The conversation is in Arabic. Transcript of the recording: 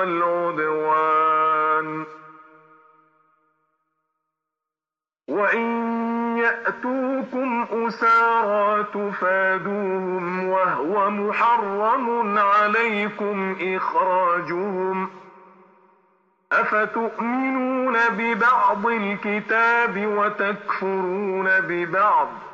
والعدوان. وإن يأتوكم أسارى تفادوهم وهو محرم عليكم إخراجهم أفتؤمنون ببعض الكتاب وتكفرون ببعض